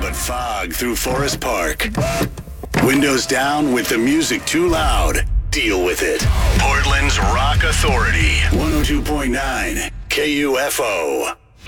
but fog through Forest Park. Windows down with the music too loud. Deal with it. Portland's Rock Authority. 102.9 KUFO.